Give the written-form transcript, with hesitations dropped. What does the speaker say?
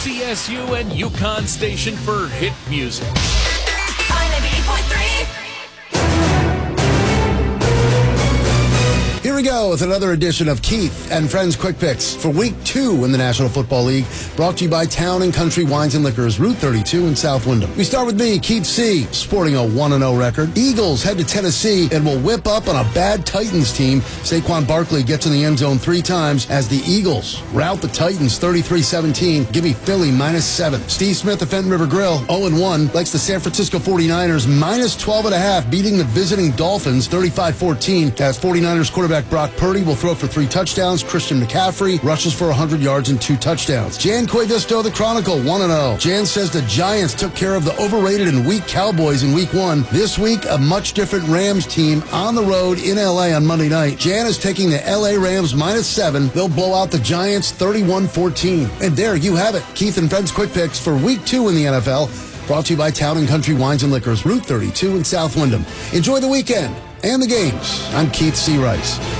CSU and UConn station for hit music. Here we go with another edition of Keith and Friends Quick Picks for Week 2 in the National Football League, brought to you by Town and Country Wines and Liquors, Route 32 in South Windham. We start with me, Keith C., sporting a 1-0 record. Eagles head to Tennessee and will whip up on a bad Titans team. Saquon Barkley gets in the end zone 3 times as the Eagles rout the Titans 33-17. Give me Philly -7. Steve Smith of Fenton River Grill, 0-1, likes the San Francisco 49ers -12.5, beating the visiting Dolphins 35-14 as 49ers quarterback Brock Purdy will throw for 3 touchdowns. Christian McCaffrey rushes for 100 yards and 2 touchdowns. Jan Cuevisto, the Chronicle, 1-0. Jan says the Giants took care of the overrated and weak Cowboys in Week 1. This week, a much different Rams team on the road in L.A. on Monday night. Jan is taking the L.A. Rams -7. They'll blow out the Giants 31-14. And there you have it. Keith and Friends Quick Picks for Week 2 in the NFL. Brought to you by Town and Country Wines and Liquors, Route 32 in South Windham. Enjoy the weekend and the games. I'm Keith C. Rice.